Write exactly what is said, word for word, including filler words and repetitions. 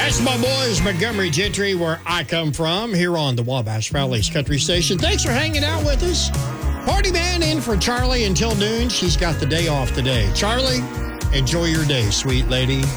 That's my boys, Montgomery Gentry, where I come from, here on the Wabash Valley's Country Station. Thanks for hanging out with us. Party Man in for Charlie until noon. She's got the day off today. Charlie, enjoy your day, sweet lady.